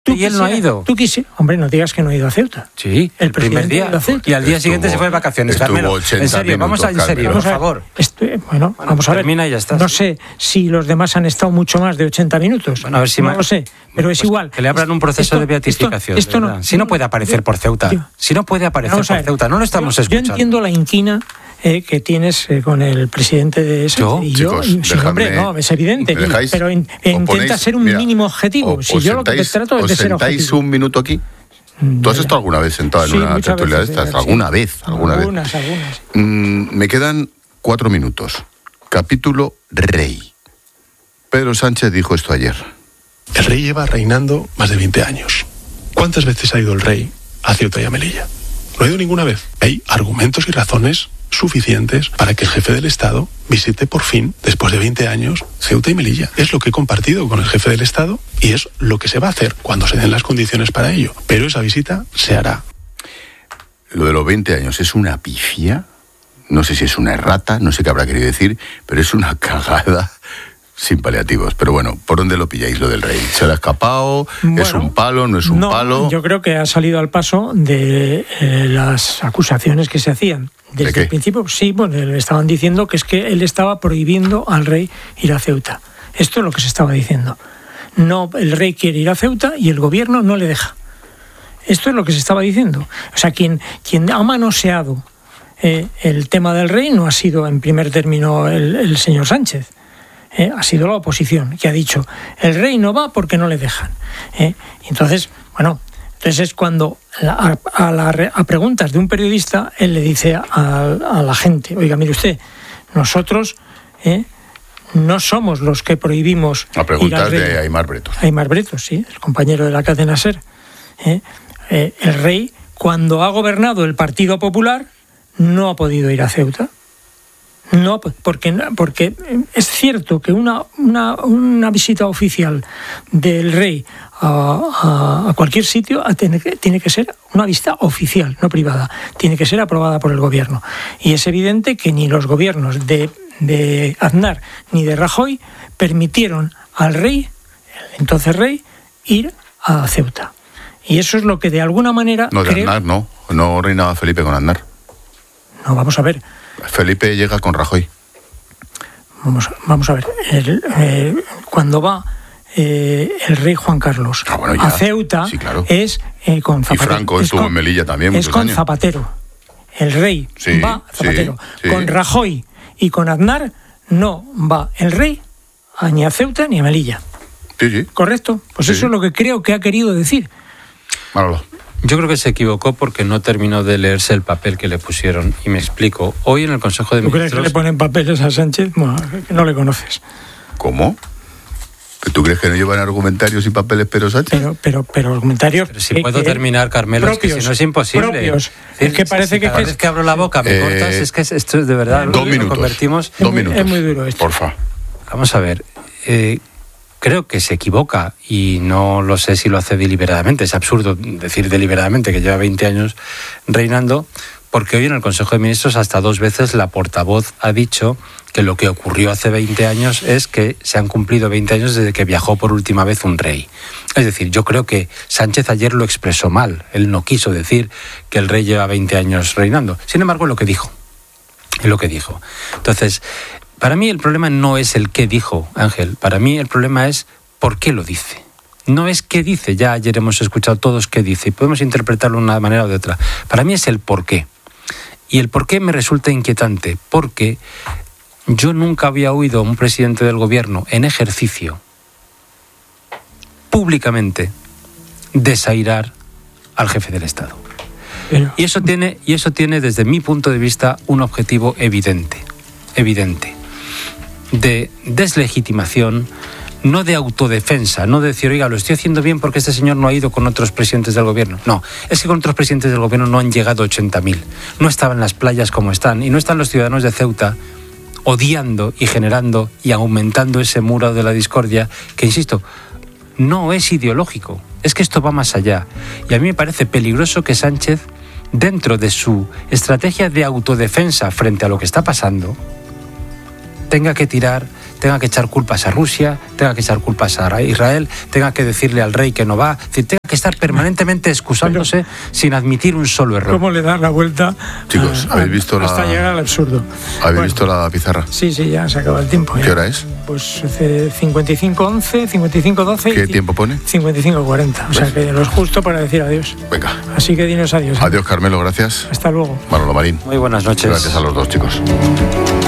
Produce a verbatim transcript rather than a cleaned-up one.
presidente y él no ha ido. Tú quisi, hombre, no digas que no ha ido a Ceuta. Sí, el, el primer día. Y al día estuvo, siguiente se fue de vacaciones. Carmelo, en serio, vamos a en serio, por favor. Estoy, bueno, bueno, vamos a ver. Termina y ya está. No sé si los demás han estado mucho más de ochenta minutos. Bueno, a ver si no me... lo sé, pero pues es igual. Que le abran un proceso esto, de beatificación. Esto, esto no, si no puede aparecer yo, por Ceuta. Yo, si no puede aparecer por Ceuta, no lo estamos yo, escuchando. Yo entiendo la inquina Eh, que tienes eh, con el presidente de ese. ¿Yo? Y yo, Chicos, y, sí, dejadme, hombre, no, es evidente. Pero in, intenta ponéis, ser un mira, mínimo objetivo. O, si yo lo que te trato es de ser objetivo. ¿Os sentáis un minuto aquí? ¿Tú has estado alguna vez sentado en sí, una tertulia de estas? Sí. ¿Alguna vez? ¿Alguna algunas, vez? algunas. Mm, me quedan cuatro minutos. Capítulo Rey. Pedro Sánchez dijo esto ayer. El rey lleva reinando más de veinte años. ¿Cuántas veces ha ido el rey a Ceuta y a Melilla? No ha ido ninguna vez. Hay argumentos y razones suficientes para que el jefe del Estado visite por fin, después de veinte años, Ceuta y Melilla. Es lo que he compartido con el jefe del Estado y es lo que se va a hacer cuando se den las condiciones para ello. Pero esa visita se hará. Lo de los veinte años es una pifia, no sé si es una errata, no sé qué habrá querido decir, pero es una cagada sin paliativos. Pero bueno, ¿por dónde lo pilláis lo del rey? ¿Se le ha escapado? Bueno, ¿es un palo? ¿No es un no, palo? Yo creo que ha salido al paso de eh, las acusaciones que se hacían. Desde ¿De el principio, sí, bueno, le estaban diciendo que es que él estaba prohibiendo al rey ir a Ceuta. Esto es lo que se estaba diciendo. No, el rey quiere ir a Ceuta y el gobierno no le deja. Esto es lo que se estaba diciendo. O sea, quien, quien ha manoseado eh, el tema del rey no ha sido en primer término el, el señor Sánchez. Eh, ha sido la oposición, que ha dicho el rey no va porque no le dejan. Eh, y entonces, bueno... Entonces es cuando a, a, la, a preguntas de un periodista, él le dice a, a la gente, oiga, mire usted, nosotros eh, no somos los que prohibimos... A preguntas de Aimar Bretos. Aimar Bretos, sí, el compañero de la cadena SER. Eh, eh, el rey, cuando ha gobernado el Partido Popular, no ha podido ir a Ceuta. No, porque, porque es cierto que una, una, una visita oficial del rey a, a, a cualquier sitio tiene que, tiene que ser una visita oficial, no privada. Tiene que ser aprobada por el gobierno. Y es evidente que ni los gobiernos de, de Aznar ni de Rajoy permitieron al rey, el entonces rey, ir a Ceuta. Y eso es lo que de alguna manera... No, de creo... Aznar no. No reinaba Felipe con Aznar. No, vamos a ver. Felipe llega con Rajoy. Vamos, vamos a ver. El, eh, cuando va eh, el rey Juan Carlos ah, bueno, ya. a Ceuta, sí, claro. es eh, con Zapatero. Y Franco estuvo en Melilla también. Es con años. Zapatero. El rey sí, va a Zapatero. Sí, sí. Con Rajoy y con Aznar no va el rey ni a Ceuta ni a Melilla. Sí, sí. ¿Correcto? Pues sí. eso es lo que creo que ha querido decir. Manolo. Yo creo que se equivocó porque no terminó de leerse el papel que le pusieron. Y me explico. Hoy en el Consejo de ¿Tú Ministros... crees que le ponen papeles a Sánchez? Bueno, que no le conoces. ¿Cómo? ¿Tú crees que no llevan argumentarios y papeles Pedro Sánchez? Pero, pero, pero argumentarios... Pero si puedo terminar, Carmelo, propios, es que si no es imposible. Propios. Es que parece si que... Cada vez que abro la boca me eh, cortas, es que esto es de verdad... Dos minutos. Lo convertimos... Dos es muy, minutos. Es muy duro esto. Porfa. Vamos a ver... Eh, Creo que se equivoca y no lo sé si lo hace deliberadamente. Es absurdo decir deliberadamente que lleva veinte años reinando, porque hoy en el Consejo de Ministros hasta dos veces la portavoz ha dicho que lo que ocurrió hace veinte años es que se han cumplido veinte años desde que viajó por última vez un rey. Es decir, yo creo que Sánchez ayer lo expresó mal. Él no quiso decir que el rey lleva veinte años reinando. Sin embargo, es lo que dijo. Es lo que dijo. Entonces... Para mí el problema no es el qué dijo Ángel, para mí el problema es por qué lo dice. No es qué dice, ya ayer hemos escuchado todos qué dice y podemos interpretarlo de una manera o de otra. Para mí es el por qué. Y el por qué me resulta inquietante, porque yo nunca había oído a un presidente del gobierno en ejercicio, públicamente, desairar al jefe del Estado. Pero... Y eso tiene, y eso tiene, desde mi punto de vista, un objetivo evidente, evidente. de deslegitimación, no de autodefensa, no de decir, oiga, lo estoy haciendo bien porque este señor no ha ido con otros presidentes del gobierno. No, es que con otros presidentes del gobierno no han llegado ochenta mil. No estaban las playas como están y no están los ciudadanos de Ceuta odiando y generando y aumentando ese muro de la discordia que, insisto, no es ideológico. Es que esto va más allá. Y a mí me parece peligroso que Sánchez, dentro de su estrategia de autodefensa frente a lo que está pasando, tenga que tirar tenga que echar culpas a Rusia, tenga que echar culpas a Israel, tenga que decirle al rey que no va, es decir, tenga que estar permanentemente excusándose Pero, sin admitir un solo error. ¿Cómo le dan la vuelta? Chicos, a, ¿habéis visto hasta la... llegar al absurdo? ¿Habéis bueno, visto la pizarra? Sí, sí, ya se acaba el tiempo. ¿Qué ya. hora es? Pues cincuenta y cinco once, cincuenta y cinco doce. ¿Qué tiempo pone? cincuenta y cinco cuarenta. O sea que lo es justo para decir adiós. Venga. Así que dinos adiós. Adiós, Carmelo, gracias. Hasta luego. Manolo Marín. Muy buenas noches. Gracias a los dos, chicos.